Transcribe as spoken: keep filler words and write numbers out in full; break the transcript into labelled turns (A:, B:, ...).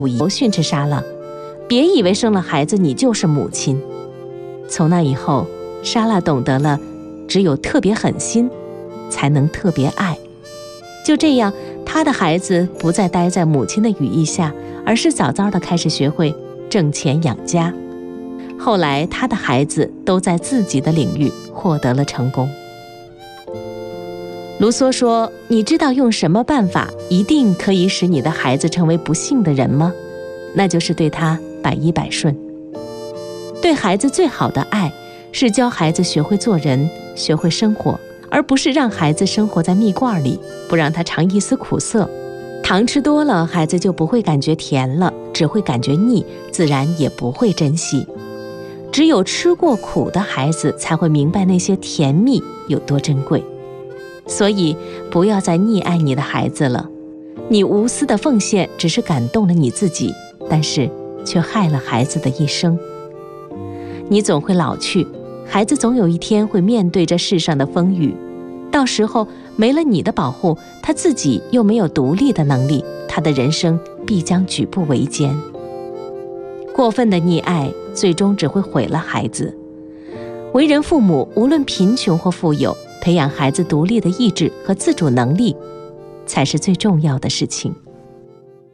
A: 以后训斥莎拉，别以为生了孩子你就是母亲。从那以后，莎拉懂得了，只有特别狠心，才能特别爱。就这样，她的孩子不再待在母亲的羽翼下，而是早早地开始学会挣钱养家。后来，她的孩子都在自己的领域获得了成功。卢梭说：“你知道用什么办法一定可以使你的孩子成为不幸的人吗？那就是对他百依百顺。对孩子最好的爱，是教孩子学会做人，学会生活，而不是让孩子生活在蜜罐里，不让他尝一丝苦涩。糖吃多了，孩子就不会感觉甜了，只会感觉腻，自然也不会珍惜。只有吃过苦的孩子，才会明白那些甜蜜有多珍贵。所以，不要再溺爱你的孩子了。你无私的奉献只是感动了你自己，但是却害了孩子的一生。你总会老去，孩子总有一天会面对这世上的风雨，到时候没了你的保护，他自己又没有独立的能力，他的人生必将举步维艰。过分的溺爱，最终只会毁了孩子。为人父母，无论贫穷或富有，培养孩子独立的意志和自主能力，才是最重要的事情。